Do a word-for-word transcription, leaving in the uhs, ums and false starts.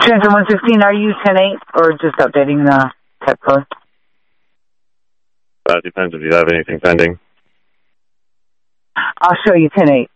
Transit one sixteen, are you ten eight or just updating the tech code? That depends if you have anything pending. I'll show you ten eight.